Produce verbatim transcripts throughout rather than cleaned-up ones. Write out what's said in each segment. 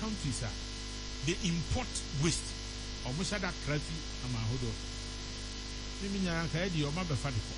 countries are, they import waste. Almost had a crappy amahodo. Miminya Kayadi or Mabafadico.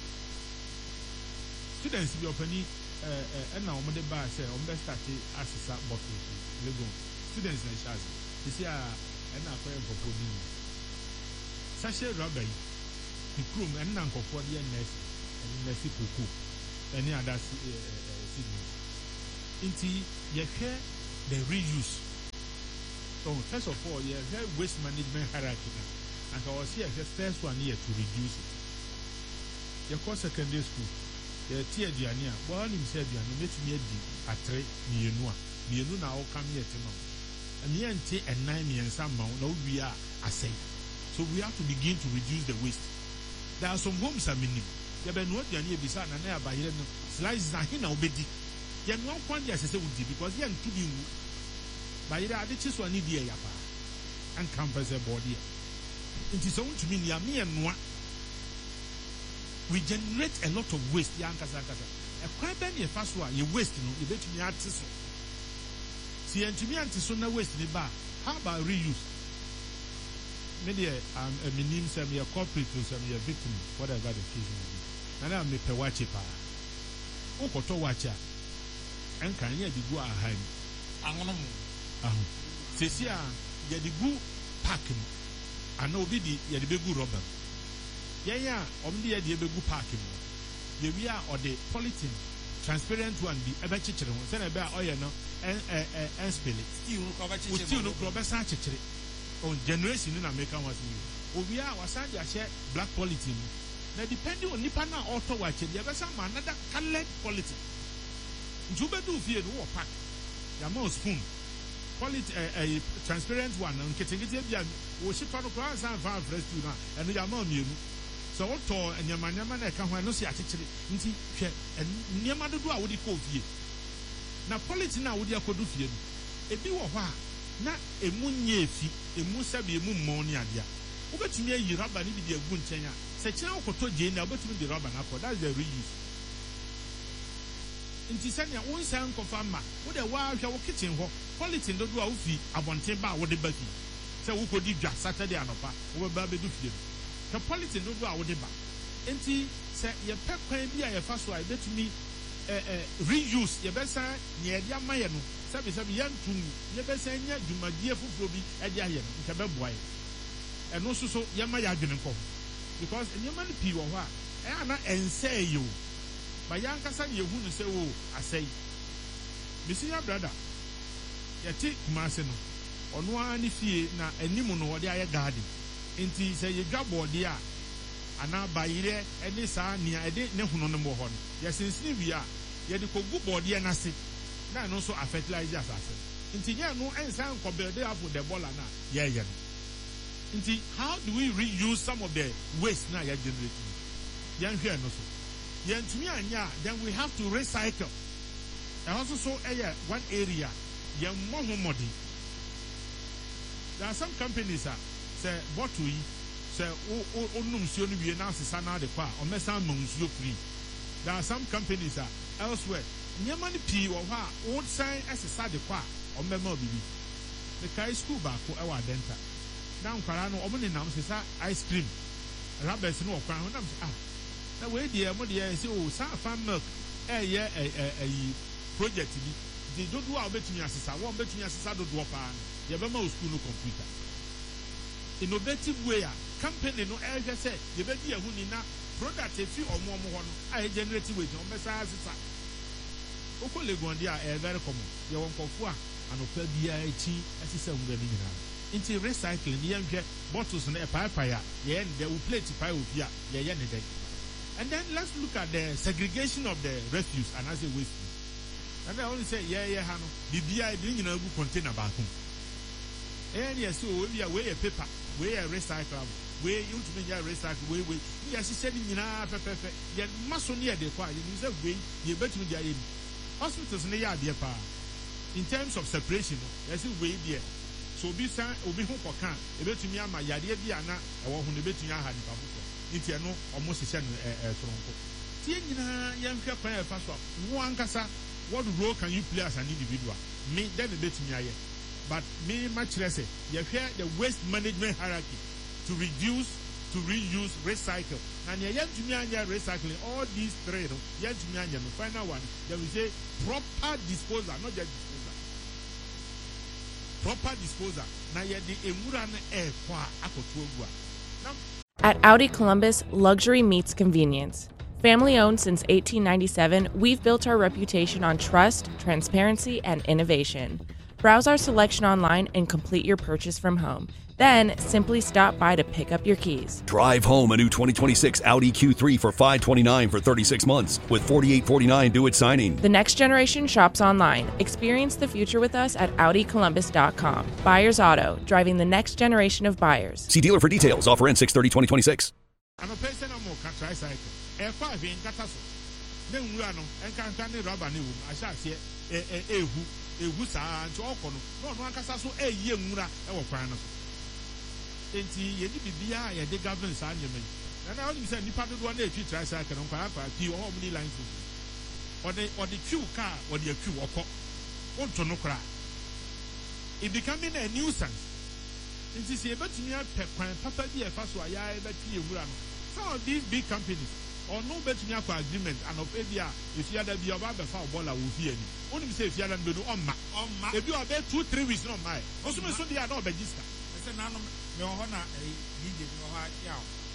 Students be opening and now the bar say on best started as a sap bottle. Lego. Students and Shaz. You see, and I pray for Podini. Sasha Rabbi, the crew and Uncle for the nest and Nessie Cuckoo, any other signals. Inti, you hear the reuse. So, first of all, you have waste management hierarchy. And I was here the first one here to reduce it. Your course secondary school, the Tia Diania, one himself, and you met me at three, Nienua, Nienuna, all come here to know. And the N and nine and some mount, no, we are, I say. So we have to begin to reduce the waste. There are some homes I mean, you have been what you are near beside and there by here, slices are here now, Betty. You have no quantity as I say, because you are to be by the other chis one idea, and campus a body. It is only to me, me and one. We generate a lot of waste, Yankasakasa. A quite many fast one, you waste, you bet me artists. See, and to me, anti-sona waste in the bar. How about reuse? Maybe I'm a minim, some your corporate, some your victim, whatever the case may be. And I'm a pewachi pa. Okoto wacha. And can you go a hand? I'm on a Cecia, you the good packing. I know be the Yadibu rubber. Yeah, yeah, only a Yabu packing. The we are or the polythene, transparent one, the ever chicken, send about oil and and spill it. Still, still no club as on generation in America was new. We are was I share black polythene. Now depending on Nipana auto watch, the other some another colored polythene. Juba do fear no pack. The most spoon. Quality a transparent one and getting it here. We should follow class and five fresh tuna and we are more new. So what tall and your man can when no see actually and near Madu I would call you. Now polythene now would you could do fear. A bit of na emunye fi emusa bi emu money adia obetumi ayi rubber ni bi di agu nkyenya se kira okoto je na obetumi di rubber na for that's the reuse nti sanya wonsa nkofa ma wo de wa hwa wo kitchen ho polythene do do a wo fi abonten ba wo de ba fi se wo kodi dwa Saturday anopa wo ba be do fie ka polythene do do a wo de ba nti se ye pe kwan bi a ye fa so a betumi eh eh reuse ye be san ne ye dia maye no sabi sabi yantum ye be san nya dwumadie foforo bi e dia ye no nke be boae eno so so ye ma ya adwene nko because enyema no pi wo ho a e ana ense yo ba yankasa ye hu no se wo asai misi ya brother ye ti kumase no ono ani fie na animu no wo de aye garden enti se ye dwabode a ana bayire eni saa nia ede ne hunu no mo ho no ye sinsini wi a ye de kogu bode na se na no so fertilizer asase nti ye no ensan ko build up the ball na ye ye no nti how do we reuse some of the waste na ye generate ye hwe no so ye ntumi anya then we have to recycle and also so eh one area ye mo ho modi there are some companies ah say bottle yi say onum nsuo no wie na asesa na de kwa o mesa ma nsuo free there are some companies ah elsewhere nyama ni pii wo ha o san asesa de kwa o mema obibi the kai school ba ko e wa denta na nkwara no o mo nenam sesa ice cream rabbits no okwan ho nam ah na we die mo die say o sa farm milk eh ye eh project bi di dodo a obetumi asesa wo obetumi asesa dodo pa ye be ma o school no computer innovative way a company no eh say ye be di ehu ni na product e fi omo omo ho no a generate way o mesa asesa oko legon dia eh very common ye won kofo a anopa bia echi asesa nwura ni nyina inti recycling ye nhwe bottles na e pipe ya ye nde we plate pipe ofia ye ye ne dey. And then let's look at the segregation of the refuse and as a waste. And I only say, yeah, yeah, Hano, the B I didn't know container back home. And yes, so we are way a paper, way a recyclable, way you to make a recycle, way, way. Yes, he said, you know, perfect. Yet, must only a quiet. You say, way, you bet me the hospitals in the yard, dear pa. In terms of separation, there's a way there. So be sang, or be home for can, a bet to me, my yard, Diana, or who the bet you had. Inti no almost send eh tronko tie nyina ya nhwe kwan e fa so wo ankasa what role can you play as an individual me then betimi aye but me much less. You hear the waste management hierarchy to reduce, to reuse, recycle. And you to me recycling all these three. You to me the final one. They will say proper disposal, not just disposal. Proper disposal. Now you the emuran air kwa akotuogwa. At Audi Columbus, luxury meets convenience. Family owned since eighteen ninety-seven, we've built our reputation on trust, transparency, and innovation. Browse our selection online and complete your purchase from home. Then simply stop by to pick up your keys. Drive home a new twenty twenty-six Audi Q three for five hundred twenty-nine dollars for thirty-six months with forty-eight forty-nine due at signing. The next generation shops online. Experience the future with us at Audi Columbus dot com. Buyers Auto, driving the next generation of buyers. See dealer for details. Offer ends six thirty twenty twenty-six. I'm a person I'm more tricycle. A five in Catasso. Then we are no and can't can't rubber new. I shall say a a who a who's and Chocono. No one can so a year mura or Pranos. Enti ye di bibia ye de government sa nyeme na na only say nipa do one e twi tricycle no kwa kwa pi o many lines or the or the queue car or the queue okọ onto no kra it becoming a nuisance. Enti say betumi apẹ kwan papa bi e fa so aya e betwi ewura no some of these big companies or no betumi akọ agreement and of ebia if you ada bi oba be fa obola wo fi ani only say if you ada be do omma omma e bi oba two three weeks no mai oso me so dia na obegister say na no me ho na eh D J me ho ya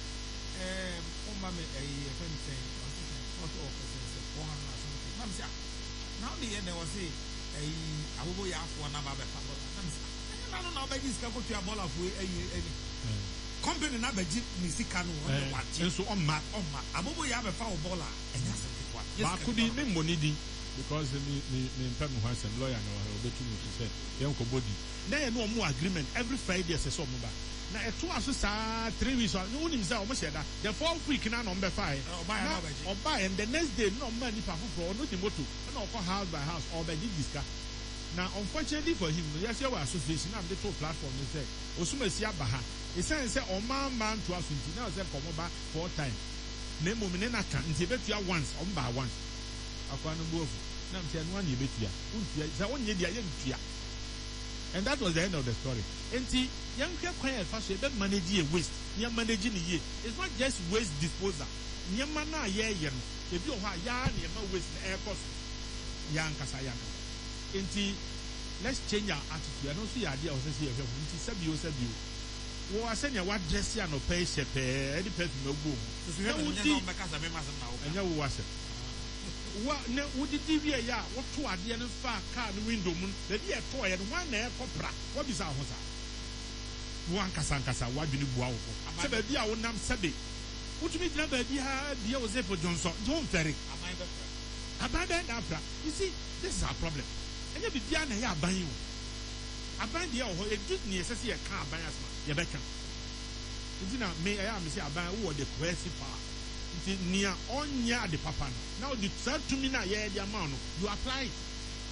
eh o ma me eh fence what of say four hundred something mam say now the end was say eh abobo ya afo na ba be fa mam say na no na obegister go to abola fo eh eh company na beji ni sika no ho wa je so omma omma abobo ya be fa obola enya se kwa ba kudi me money di because me me me pay me handsome lawyer na o betu me to say yen ko body na ye no mo agreement every Friday say so mo ba na eto aso sa three weeks no unim say o mo sheda the fourth week na no be five o buy and the next day no man ni pa foforo no the moto na o ko house by house or be diska na unfortunately for him no yes our association am the two platform ni say osumasi abaha e say say o man man to asunti na say komo ba four time na mo me na kan nti betua once o mba once akwa no bofu na mtia no anya betua untia say onye dia ye ntua. And that was the end of the story. Enti young kwan e fa so be manage e waste you manage ni ye it's not just waste disposal nyama na ye ye no e bi o ha ya na e ma waste na e cost yan kasa yan. Enti let's change our attitude and also your idea o say say e enti sabi o sabi o wo asenya wa dress ya no pay shepe e di perfume go so so you no be kasa me ma na o enya wo wase wa ne wodi diwie ya wo to ade ne fa car no window mu na bi e to ye no wan na e kopra wo bisa ho sa wo ankasa ankasa wa dwene bua wo se ba bi a wo nam sebe wotumi gina ba bi ha bi e wo ze po Johnson don't ferry aban be aban be na fra you see this is our problem enya bi bia na ya aban wo aban dia wo e dut ni esese ye ka aban asma ye be kan ntina me ya me se aban wo the quest power nia onya de papa now the third to me na ye the amount you apply it.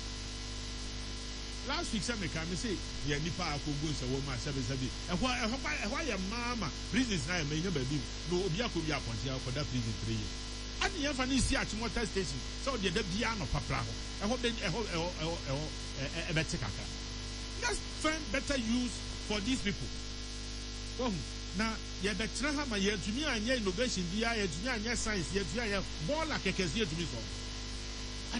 Last week some can say ye nipa akogo nse wo ma sebe sebe ehwa ehwa ehwa ye mama business na me nya baby no obi akobi apontia for that prison three years ani ye fa ni si achimota station so de da bia no papa ho ehwa be ehwa ehwa ehwa e be tikaka. Let's find better use for these people. Oh na ye betra ha ma ye tumi anya innovation bia ye tumi anya science ye tumi anya ball akekezi ye tumi so ani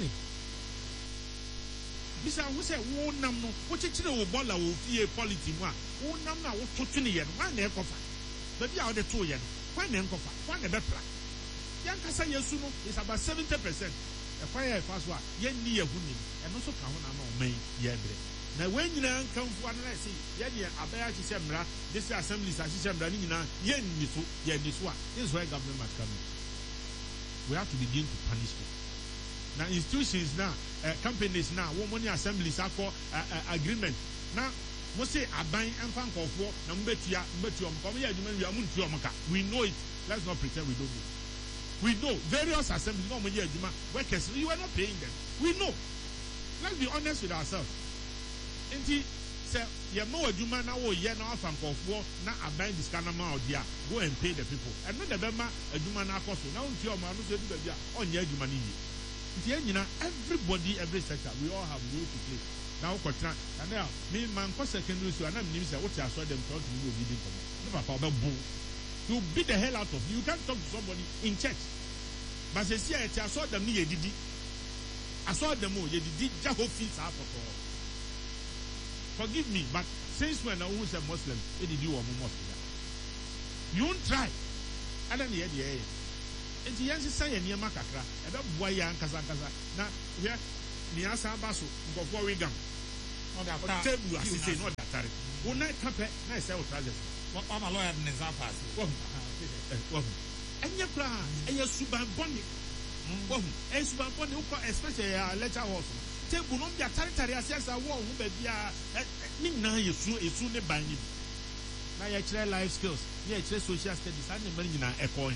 bisa wo se wo nam no wo chichire wo ball wo fie polity mu a wo nam na wo totu ne ye no wan na e kofa ba bia wo de to ye no wan na e kofa wan na betra yan kasa yesu no is about seventy percent e fa ye fa so a ye ni ye hu ni e no so ka ho na no man ye bre na when you know come for another say yeah yeah abaya chi semra this assembly sa chi semra ni nyina ye ni so ye ni so a this is why government must come in. We have to begin to punish them now institutions now uh, companies now wo money assemblies akọ uh, uh, agreement now mo say aban emfa nkofo na mbetua mbetua mo come ye adwuma wi amuntua mo ka we know it let's not pretend we don't know we know various assemblies no mo ye adwuma workers you are not paying them we know let's be honest with ourselves. Enti say ye ma wadwuma na wo ye na afa nkofo na aban diska na ma odi a go and pay the people and no the be ma adwuma na akoso na unti o ma no se du ba bia onye adwuma ni yi nti anyina everybody every sector we all have role to play na wo kɔtena and now me man kɔ secondary school and I'm nim say what you saw them talk to me obi din komo no papa obebo you beat the hell out of you. You can't talk to somebody in church but say see I saw them ni yedidi I saw them oh yedidi jaho feet are for forgive me but since when I was a Muslim it did you or Muslim you won't try and then the idea enti yansi say ye niam kakra e be boa ya nkasa nkasa na we ni asa baso nkofo we gam on the table asise no datare wo na kape na say o trousers what am a lawyer in example wo wo enya kra enya suban boni wo e suban boni wo especially a lecture hall table no bia tare tare asiasa wo ho ba bia ni na yesu esu ne ban ni na ye kire life skills ye kire social studies and many nyina ekon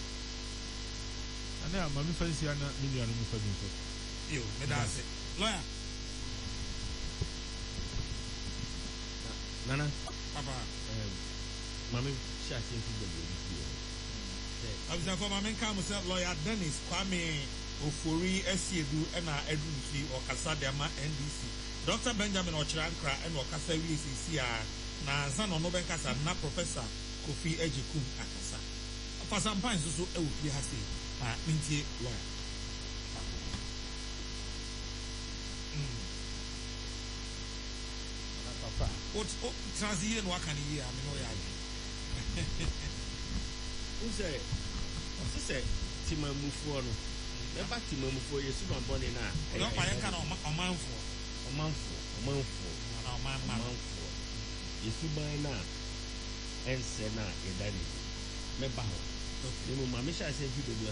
ana mami fancy ana million mu fa bi so yo me da say lawyer nana papa eh mami sha tin fi do bi eh abisa for mami come say lawyer Dennis Kwame Ofori Esiedu na Edu Nfi okasa de ma N D C Doctor Benjamin Ochirankra and okasa wi sisi a na zano no benkasa na Professor Kofi Ejikum akasa pasa mpan so so e wo fi ha sei ah mintie lawyer mm papa what what transition no aka ni ya me no ya u say o say timamufuo no e ba timamufuo yesu ban bone na no pa yan kana omanfo omanfo omanfo na omanfo yesu ban na ense na edani me ba ho ni mo ma me sha se fi do